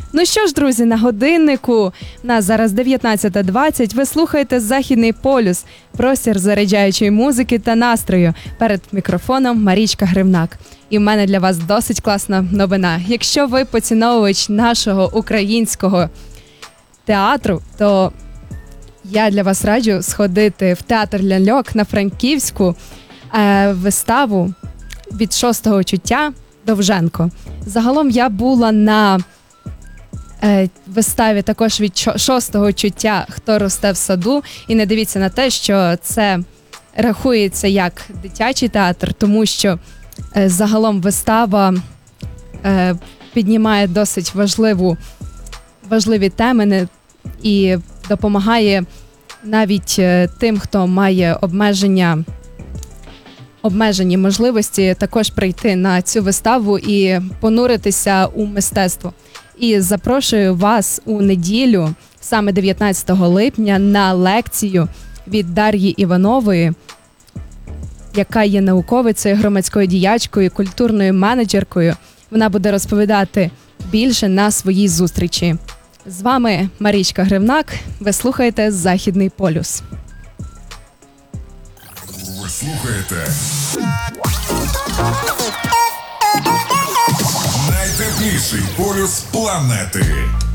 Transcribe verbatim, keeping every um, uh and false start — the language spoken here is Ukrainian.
Ну що ж, друзі, на годиннику, у нас зараз дев'ятнадцята двадцять, ви слухаєте «Західний полюс», простір заряджаючої музики та настрою. Перед мікрофоном Марічка Гривнак. І в мене для вас досить класна новина. Якщо ви поціновувач нашого українського театру, то я для вас раджу сходити в театр ляльок на Франківську е, виставу «Від шостого чуття» Довженко. Загалом я була на е, виставі також від шостого чуття «Хто росте в саду». І не дивіться на те, що це рахується як дитячий театр, тому що е, загалом вистава е, піднімає досить важливу, важливі теми і допомагає навіть е, тим, хто має обмеження обмежені можливості також прийти на цю виставу і понуритися у мистецтво. І запрошую вас у неділю, саме дев'ятнадцятого липня, на лекцію від Дар'ї Іванової, яка є науковицею, громадською діячкою, культурною менеджеркою. Вона буде розповідати більше на своїй зустрічі. З вами Марічка Гривнак, ви слухаєте «Західний полюс». Ви слухаєте найтепліший полюс планети.